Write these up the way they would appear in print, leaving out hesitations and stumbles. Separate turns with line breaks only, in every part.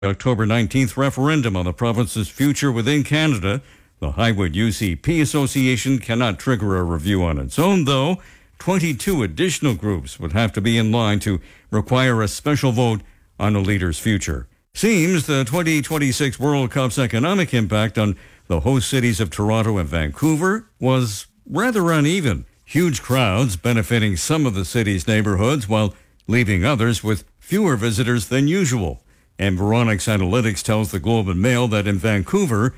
October 19th referendum on the province's future within Canada. The Highwood UCP Association cannot trigger a review on its own, though. 22 additional groups would have to be in line to require a special vote on a leader's future. Seems the 2026 World Cup's economic impact on the host cities of Toronto and Vancouver was rather uneven. Huge crowds benefiting some of the city's neighborhoods while leaving others with fewer visitors than usual. Environics Analytics tells the Globe and Mail that in Vancouver,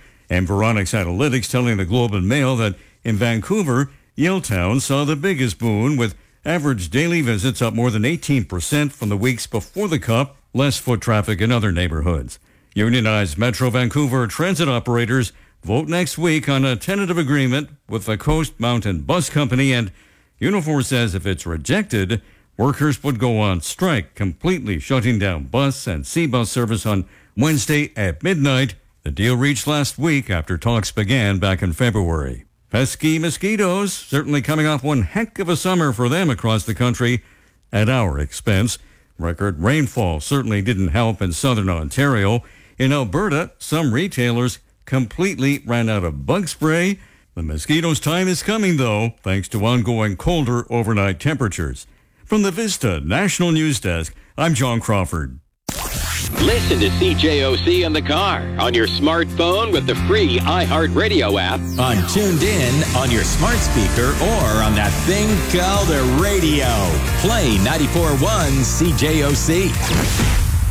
Yaletown saw the biggest boon, with average daily visits up more than 18% from the weeks before the Cup, less foot traffic in other neighborhoods. Unionized Metro Vancouver transit operators vote next week on a tentative agreement with the Coast Mountain Bus Company, and Unifor says if it's rejected, workers would go on strike, completely shutting down bus and C-bus service on Wednesday at midnight. The deal reached last week after talks began back in February. Pesky mosquitoes certainly coming off one heck of a summer for them across the country at our expense. Record rainfall certainly didn't help in southern Ontario. In Alberta, some retailers completely ran out of bug spray. The mosquitoes' time is coming, though, thanks to ongoing colder overnight temperatures. From the Vista National News Desk, I'm John Crawford.
Listen to CJOC in the car, on your smartphone with the free iHeartRadio app, on TuneIn, on your smart speaker, or on that thing called a radio. Play 94.1 CJOC.